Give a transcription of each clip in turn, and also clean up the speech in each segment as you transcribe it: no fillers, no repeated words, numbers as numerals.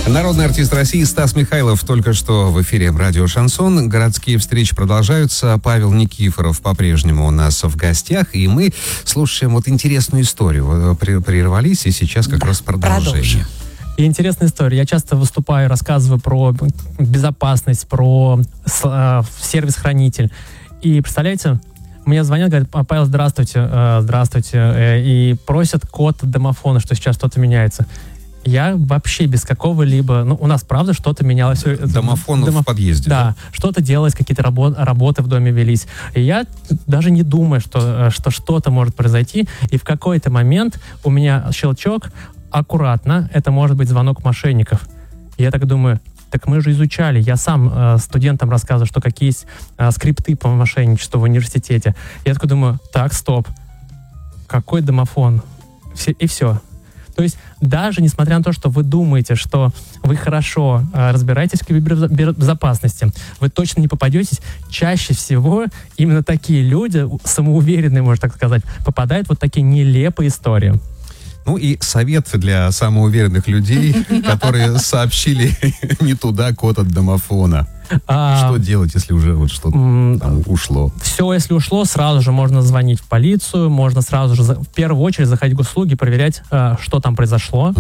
Народный артист России Стас Михайлов только что в эфире радио «Шансон». Городские встречи продолжаются. Павел Никифоров по-прежнему у нас в гостях. И мы слушаем вот интересную историю. Прервались, и сейчас как раз продолжение. И интересная история. Я часто выступаю, рассказываю про безопасность, про сервис-хранитель. И представляете, мне звонят, говорят: Павел, здравствуйте, и просят код домофона, что сейчас что-то меняется. Я вообще без какого-либо... у нас, правда, что-то менялось. Домофон в подъезде. Да, что-то делалось, какие-то работы в доме велись. И я даже не думаю, что что-то может произойти. И в какой-то момент у меня щелчок, аккуратно, это может быть звонок мошенников. И я так думаю, так мы же изучали. Я сам студентам рассказываю, что какие есть скрипты по мошенничеству в университете. Я такой думаю, так, стоп. Какой домофон? И все. То есть даже несмотря на то, что вы думаете, что вы хорошо разбираетесь в кибербезопасности, вы точно не попадетесь. Чаще всего именно такие люди, самоуверенные, можно так сказать, попадают в вот такие нелепые истории. Ну и совет для самоуверенных людей, которые сообщили не туда код от домофона. Что делать, если уже вот что-то там ушло? Все, если ушло, сразу же можно звонить в полицию, можно сразу же в первую очередь заходить в госуслуги, проверять, что там произошло.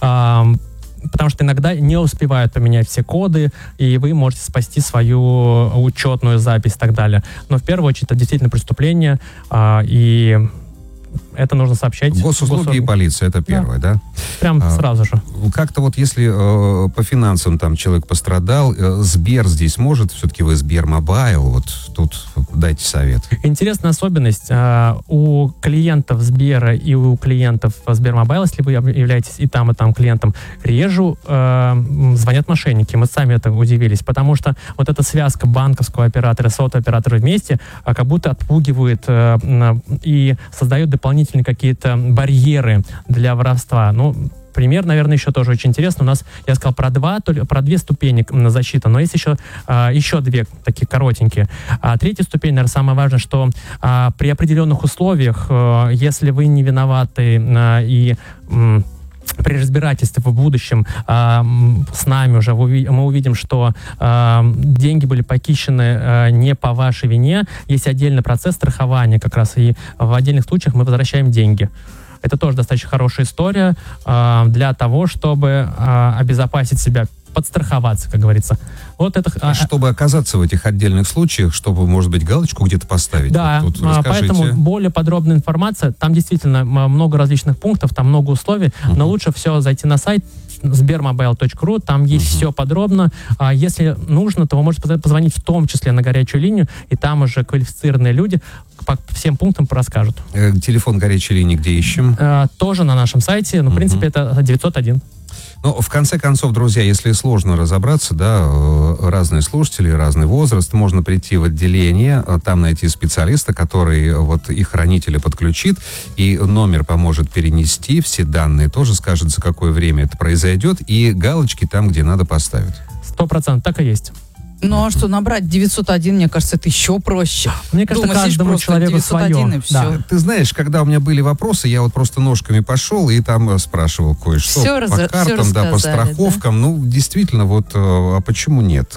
Потому что иногда не успевают поменять все коды, и вы можете спасти свою учетную запись и так далее. Но в первую очередь это действительно преступление, и это нужно сообщать. Госуслуги и полиция, это первое, да? Прям сразу же. Как-то вот если по финансам там человек пострадал, Сбер здесь может, все-таки вы Сбермобайл, вот тут дайте совет. Интересная особенность. У клиентов Сбера и у клиентов Сбермобайл, если вы являетесь и там клиентом, реже звонят мошенники. Мы сами это удивились, потому что вот эта связка банковского оператора, сотового оператора вместе как будто отпугивает и создает дополнительные какие-то барьеры для воровства. Пример, наверное, еще тоже очень интересный. У нас, я сказал, про две ступени на защиту, но есть еще две такие коротенькие. Третья ступень, наверное, самое важное, что при определенных условиях, если вы не виноваты и при разбирательстве в будущем с нами уже мы увидим, что деньги были похищены не по вашей вине. Есть отдельный процесс страхования как раз, и в отдельных случаях мы возвращаем деньги. Это тоже достаточно хорошая история для того, чтобы обезопасить себя, подстраховаться, как говорится. Вот это. Чтобы оказаться в этих отдельных случаях, чтобы, может быть, галочку где-то поставить. Да, вот поэтому более подробная информация. Там действительно много различных пунктов, там много условий, но лучше все зайти на сайт sbermobile.ru, там есть все подробно. Если нужно, то вы можете позвонить в том числе на горячую линию, и там уже квалифицированные люди по всем пунктам расскажут. Телефон горячей линии где ищем? Тоже на нашем сайте, но в принципе это 901. Но в конце концов, друзья, если сложно разобраться, да, разные слушатели, разный возраст, можно прийти в отделение, там найти специалиста, который вот и хранителя подключит, и номер поможет перенести, все данные тоже скажет, за какое время это произойдет, и галочки там, где надо, поставят. 100%, так и есть. Ну а что, набрать 901, мне кажется, это еще проще. Мне кажется, каждому человеку свое. Да. Ты знаешь, когда у меня были вопросы, я вот просто ножками пошел и там спрашивал кое-что по картам, по страховкам. Да? Действительно, вот, а почему нет?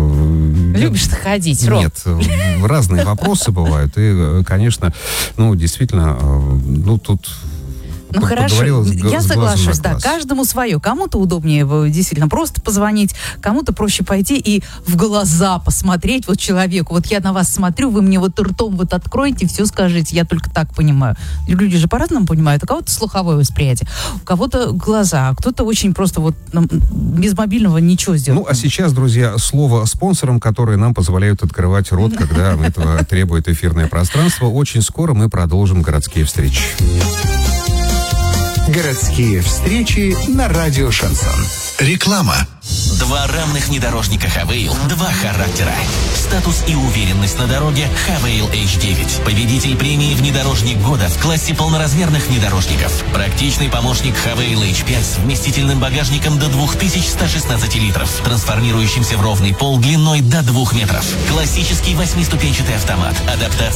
Любишь ты ходить, Ром? Нет, разные вопросы бывают. И, конечно, действительно, тут... Хорошо, я соглашусь, да, каждому свое. Кому-то удобнее действительно просто позвонить, кому-то проще пойти и в глаза посмотреть вот человеку. Вот я на вас смотрю, вы мне вот ртом вот откроете, все скажите, я только так понимаю. Люди же по-разному понимают. У кого-то слуховое восприятие, у кого-то глаза, а кто-то очень просто вот без мобильного ничего сделать. А сейчас, друзья, слово спонсорам, которые нам позволяют открывать рот, когда этого требует эфирное пространство. Очень скоро мы продолжим городские встречи. Городские встречи на радио «Шансон». Реклама. Два равных внедорожника Хавейл, два характера. Статус и уверенность на дороге Хавейл H9. Победитель премии «Внедорожник года» в классе полноразмерных внедорожников. Практичный помощник Хавейл H5 с вместительным багажником до 2116 литров, трансформирующимся в ровный пол длиной до 2 метров. Классический 8-ступенчатый автомат. Адаптация